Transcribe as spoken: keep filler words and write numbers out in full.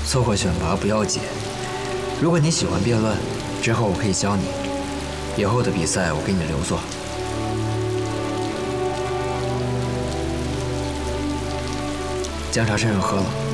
凑合选拔不要紧。如果你喜欢辩论，之后我可以教你。以后的比赛我给你留作。姜茶趁热喝了。